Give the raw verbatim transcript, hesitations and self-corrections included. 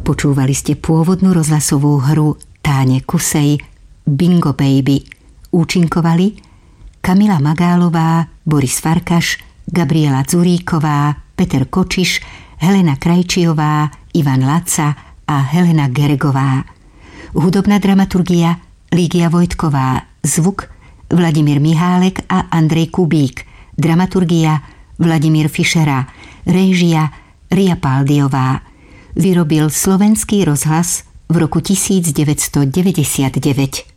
Počúvali ste pôvodnú rozhlasovú hru Táne Kusej Bingo Baby. Účinkovali Kamila Magálová, Boris Farkaš, Gabriela Zuríková, Peter Kočiš, Helena Krajčiová, Ivan Laca a Helena Geregová. Hudobná dramaturgia Lígia Vojtková. Zvuk Vladimír Mihálek a Andrej Kubík. Dramaturgia Vladimír Fišera. Réžia Ria Paldiová. Vyrobil Slovenský rozhlas v roku devätnásťstodeväťdesiatdeväť.